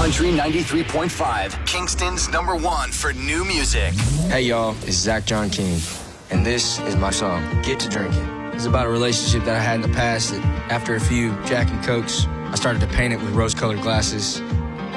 Country 93.5, Kingston's #1 for new music. Hey y'all, it's Zach John King, and this is my song, Get to Drinking. It's about a relationship that I had in the past that after a few Jack and Cokes, I started to paint it with rose-colored glasses.